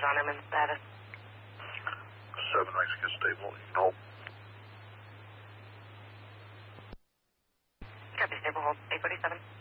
pressures on him and status. 7 rings get stable. You can hold. Copy, stable hold. 847.